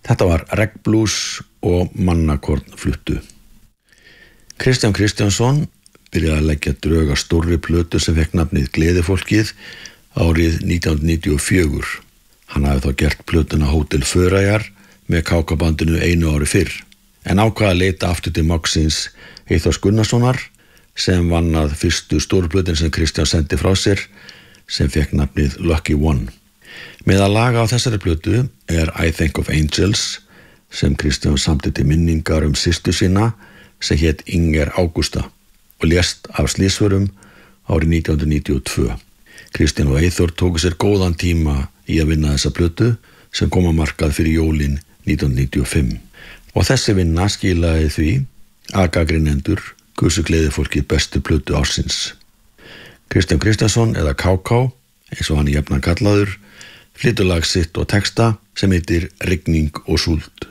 Þetta var Reggblues og Mannakorn fluttu. Kristján Kristjánsson byrjaði að leggja drög að stórri plötu sem fekk nafnið Gleðifólkið árið 1994. Hann hafði þá gert plötuna Hótel Förajar með KK-bandinu einu ári fyrr, en ákvað að leita aftur til mágsins Eyþórs Gunnarssonar sem vann að fyrstu stórplötin sem Kristján sendi frá sér sem fekk nafnið Lucky One. Meðal laga á þessari plötu er I Think of Angels sem Kristján samdi til minningar systur sína sem hét Inger Ágústa og lést af slysförum árið 1992. Kristján og Eyþór tóku sér góðan tíma í að vinna þessa plötu sem kom á markað fyrir jólin 1995 og þessi vinna skilaði því að gagnrýnendur kusu Gleðifólkið bestu plötu ársins. Kristján Kristjánsson eða KK, eins og hann jafnan kallaður, flytur lag sitt og texta sem heitir Rigning og súld.